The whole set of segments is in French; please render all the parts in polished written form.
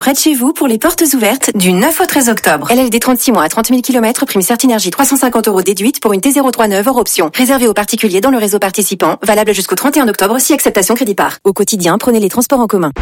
près de chez vous pour les portes ouvertes du 9 au 13 octobre. LLD 36 mois à 30 000 km, prime Certinergie 350 € déduite pour une T039 hors option. Réservé aux particuliers dans le réseau participant, valable jusqu'au 31 octobre si acceptation crédit par. Au quotidien, prenez les transports en commun.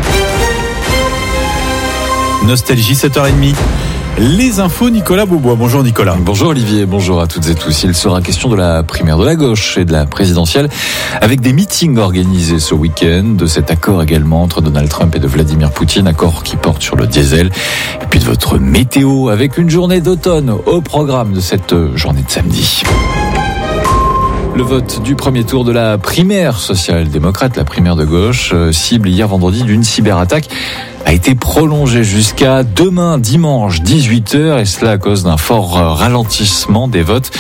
Nostalgie 7h30. Les infos, Nicolas Beaubois. Bonjour Nicolas. Bonjour Olivier, bonjour à toutes et tous. Il sera question de la primaire de la gauche et de la présidentielle avec des meetings organisés ce week-end, de cet accord également entre Donald Trump et de Vladimir Poutine, accord qui porte sur le diesel, et puis de votre météo avec une journée d'automne au programme de cette journée de samedi. Le vote du premier tour de la primaire social-démocrate, la primaire de gauche, cible hier vendredi d'une cyberattaque, a été prolongé jusqu'à demain dimanche 18h, et cela à cause d'un fort ralentissement des votes.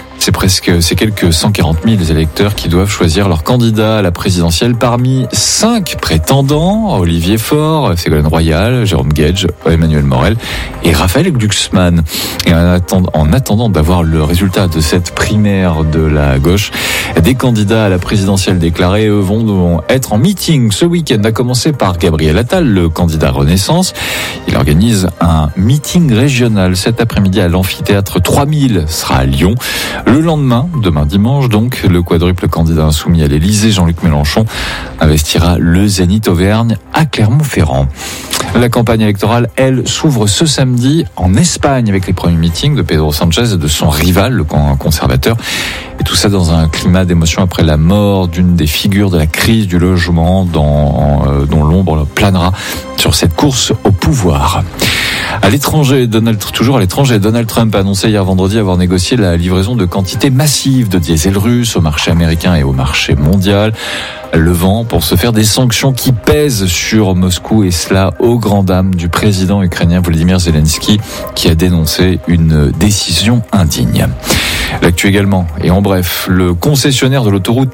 C'est quelques 140 000 électeurs qui doivent choisir leur candidat à la présidentielle parmi 5 prétendants: Olivier Faure, Ségolène Royal, Jérôme Guedj, Emmanuel Morel et Raphaël Glucksmann. Et en attendant d'avoir le résultat de cette primaire de la gauche, des candidats à la présidentielle déclarés vont être en meeting ce week-end, à commencer par Gabriel Attal, le candidat Renaissance. Il organise un meeting régional cet après-midi à l'amphithéâtre 3000, sera à Lyon. Le lendemain, demain dimanche donc, le quadruple candidat insoumis à l'Élysée, Jean-Luc Mélenchon, investira le Zénith Auvergne à Clermont-Ferrand. La campagne électorale, elle, s'ouvre ce samedi en Espagne avec les premiers meetings de Pedro Sánchez et de son rival, le camp conservateur. Et tout ça dans un climat d'émotion après la mort d'une des figures de la crise du logement dont l'ombre planera sur cette course au pouvoir. À l'étranger, Donald Trump a annoncé hier vendredi avoir négocié la livraison de quantités massives de diesel russe au marché américain et au marché mondial, levant pour se faire des sanctions qui pèsent sur Moscou, et cela aux grandes dames du président ukrainien Volodymyr Zelensky, qui a dénoncé une décision indigne. L'actu également, et en bref, le concessionnaire de l'autoroute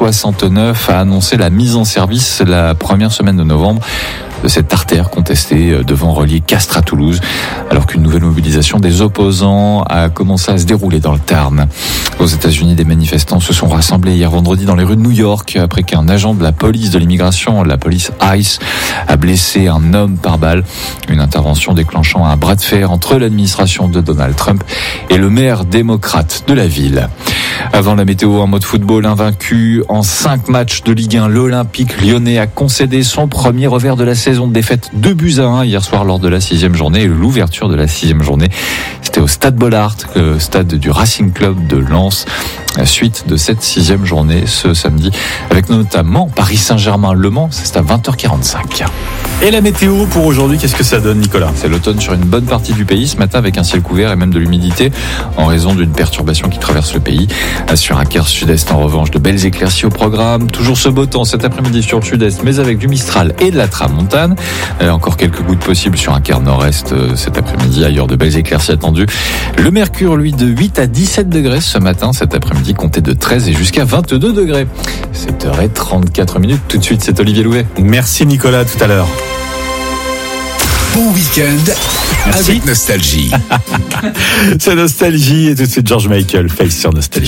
A69 a annoncé la mise en service la première semaine de novembre de cette artère contestée devant relier Castres à Toulouse, alors qu'une nouvelle mobilisation des opposants a commencé à se dérouler dans le Tarn. Aux États-Unis, des manifestants se sont rassemblés hier vendredi dans les rues de New York après qu'un agent de la police de l'immigration, la police ICE, a blessé un homme par balle. Une intervention déclenchant un bras de fer entre l'administration de Donald Trump et le maire démocrate de la ville. Avant la météo, en mode football, invaincu en 5 matchs de Ligue 1, l'Olympique lyonnais a concédé son premier revers de la saison, de défaite 2-1 hier soir lors de la 6e journée. Et l'ouverture de la 6e journée, c'était au Stade Bollaert, stade du Racing Club de Lens. Suite de cette 6e journée ce samedi, avec notamment Paris Saint-Germain-Le Mans, c'est à 20h45. Et la météo pour aujourd'hui, qu'est-ce que ça donne, Nicolas ? C'est l'automne sur une bonne partie du pays ce matin, avec un ciel couvert et même de l'humidité en raison d'une perturbation qui traverse le pays. Sur un quart sud-est, en revanche, de belles éclaircies au programme. Toujours ce beau temps cet après-midi sur le sud-est, mais avec du Mistral et de la tramontane. Encore quelques gouttes possibles sur un quart nord-est cet après-midi. Ailleurs, de belles éclaircies attendues. Le mercure, lui, de 8 à 17 degrés ce matin. Cet après-midi, compté de 13 et jusqu'à 22 degrés. 7h34. Tout de suite, c'est Olivier Louvet. Merci Nicolas, à tout à l'heure. Bon week-end avec Nostalgie. C'est Nostalgie, et tout de suite George Michael, Face sur Nostalgie.